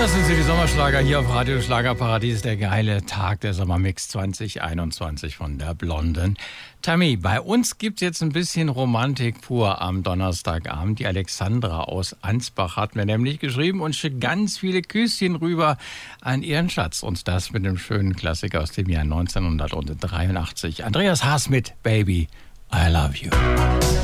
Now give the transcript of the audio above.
Das sind sie, die Sommerschlager hier auf Radio Schlagerparadies, der geile Tag der Sommermix 2021 von der blonden Tammy. Bei uns gibt's jetzt ein bisschen Romantik pur am Donnerstagabend. Die Alexandra aus Ansbach hat mir nämlich geschrieben und schickt ganz viele Küsschen rüber an ihren Schatz. Und das mit dem schönen Klassiker aus dem Jahr 1983. Andreas Haas mit Baby, I Love You.